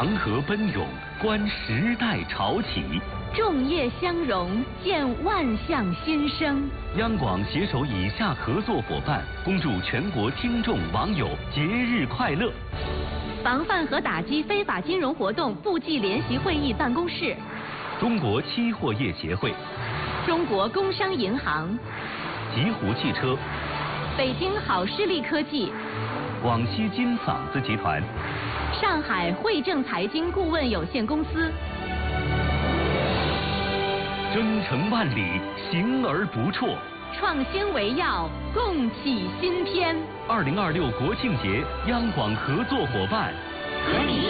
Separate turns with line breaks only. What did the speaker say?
长河奔涌，观时代潮起；
众业相融，见万象新生。
央广携手以下合作伙伴，恭祝全国听众网友节日快乐。
防范和打击非法金融活动部际联席会议办公室，
中国期货业协会，
中国工商银行，
极狐汽车，
北京好视力科技，
广西金嗓子集团，
上海汇正财经顾问有限公司。
征程万里，行而不辍。
创新为要，共启新篇。
2026国庆节，央广合作伙伴，
和你